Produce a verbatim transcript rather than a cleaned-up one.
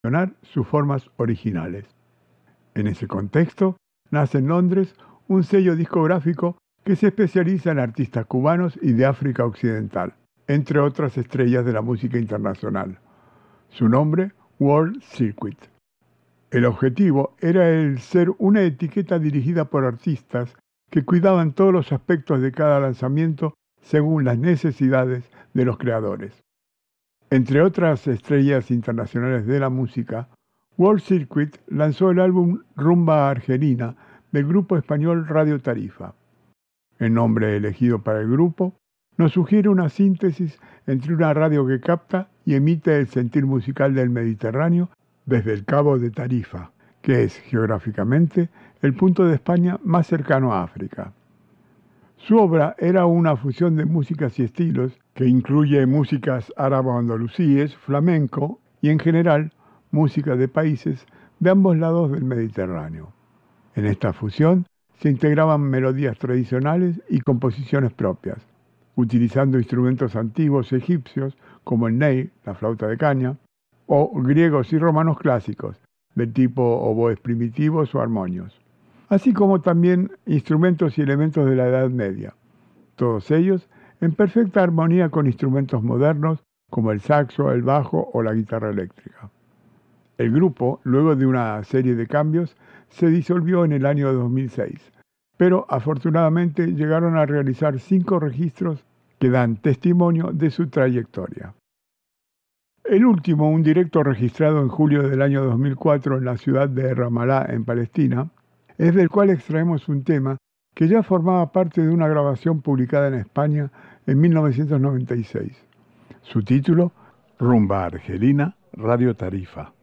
sus formas originales. En ese contexto, nace en Londres un sello discográfico que se especializa en artistas cubanos y de África Occidental, entre otras estrellas de la música internacional. Su nombre, World Circuit. El objetivo era el ser una etiqueta dirigida por artistas que cuidaban todos los aspectos de cada lanzamiento según las necesidades de los creadores. Entre otras estrellas internacionales de la música, World Circuit lanzó el álbum Rumba Argelina del grupo español Radio Tarifa. El nombre elegido para el grupo nos sugiere una síntesis entre una radio que capta y emite el sentir musical del Mediterráneo desde el Cabo de Tarifa, que es geográficamente el punto de España más cercano a África. Su obra era una fusión de músicas y estilos que incluye músicas árabo-andalusíes, flamenco y en general música de países de ambos lados del Mediterráneo. En esta fusión se integraban melodías tradicionales y composiciones propias, utilizando instrumentos antiguos egipcios como el ney, la flauta de caña, o griegos y romanos clásicos, del tipo oboes primitivos o armonios, así como también instrumentos y elementos de la Edad Media, todos ellos en perfecta armonía con instrumentos modernos como el saxo, el bajo o la guitarra eléctrica. El grupo, luego de una serie de cambios, se disolvió en el año dos mil seis, pero afortunadamente llegaron a realizar cinco registros que dan testimonio de su trayectoria. El último, un directo registrado en julio del año dos mil cuatro en la ciudad de Ramallah, en Palestina, es del cual extraemos un tema que ya formaba parte de una grabación publicada en España en mil novecientos noventa y seis. Su título, Rumba Argelina, Radio Tarifa.